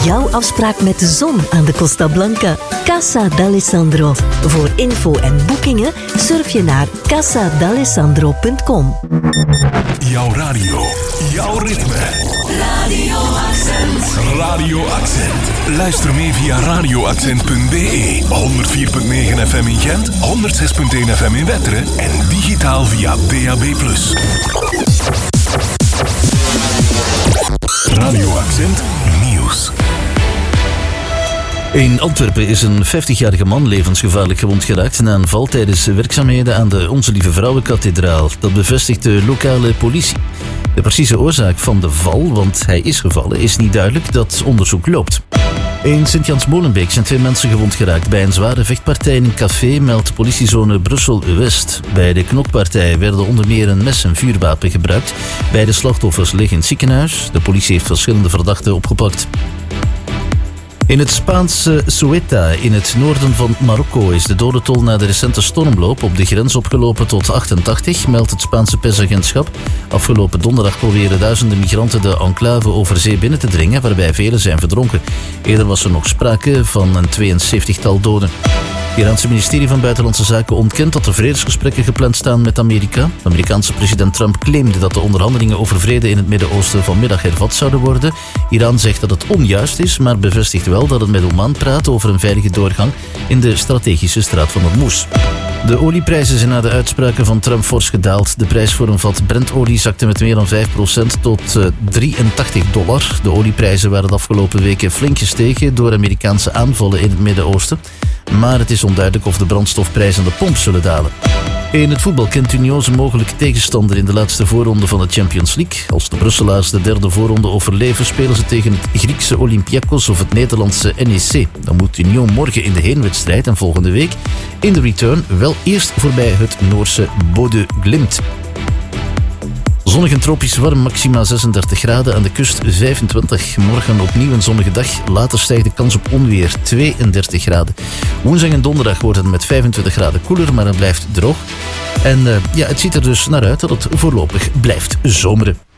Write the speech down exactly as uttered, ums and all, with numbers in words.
jouw afspraak met de zon aan de Costa Blanca. Casa d'Alessandro. Voor info en boekingen surf je naar casa d'alessandro punt com. Jouw radio, jouw ritme. Radio Accent. Radio Accent. Luister mee via radio accent punt b e. honderd vier komma negen F M in Gent, honderd zes komma één F M in Wetteren en digitaal via D A B plus. Radio Accent Nieuws. In Antwerpen is een vijftigjarige man levensgevaarlijk gewond geraakt na een val tijdens werkzaamheden aan de Onze Lieve Vrouwenkathedraal. Dat bevestigt de lokale politie. De precieze oorzaak van de val, want hij is gevallen, is niet duidelijk. Dat onderzoek loopt. In Sint-Jans-Molenbeek zijn twee mensen gewond geraakt bij een zware vechtpartij in een café, meldt politiezone Brussel-West. Bij de knokpartij werden onder meer een mes en vuurwapen gebruikt. Beide slachtoffers liggen in het ziekenhuis. De politie heeft verschillende verdachten opgepakt. In het Spaanse Ceuta, in het noorden van Marokko, is de dodentol na de recente stormloop op de grens opgelopen tot achtentachtig, meldt het Spaanse persagentschap. Afgelopen donderdag proberen duizenden migranten de enclave over zee binnen te dringen, waarbij velen zijn verdronken. Eerder was er nog sprake van een tweeënzeventigtal doden. Het Iraanse ministerie van Buitenlandse Zaken ontkent dat er vredesgesprekken gepland staan met Amerika. De Amerikaanse president Trump claimde dat de onderhandelingen over vrede in het Midden-Oosten vanmiddag hervat zouden worden. Iran zegt dat het onjuist is, maar bevestigt wel dat het met Oman praat over een veilige doorgang in de strategische straat van Hormuz. De olieprijzen zijn na de uitspraken van Trump fors gedaald. De prijs voor een vat Brentolie zakte met meer dan vijf procent tot drieëntachtig dollar. De olieprijzen waren de afgelopen weken flink gestegen door Amerikaanse aanvallen in het Midden-Oosten. Maar het is onduidelijk of de brandstofprijzen aan de pomp zullen dalen. In het voetbal kent Union zijn mogelijke tegenstander in de laatste voorronde van de Champions League. Als de Brusselaars de derde voorronde overleven, spelen ze tegen het Griekse Olympiakos of het Nederlandse N E C. Dan moet Union morgen in de heenwedstrijd en volgende week in de return wel eerst voorbij het Noorse Bodø Glimt. Zonnig en tropisch warm, maxima zesendertig graden, aan de kust vijfentwintig. Morgen opnieuw een zonnige dag, later stijgt de kans op onweer, tweeëndertig graden. Woensdag en donderdag wordt het met vijfentwintig graden koeler, maar het blijft droog. En uh, ja, het ziet er dus naar uit dat het voorlopig blijft zomeren.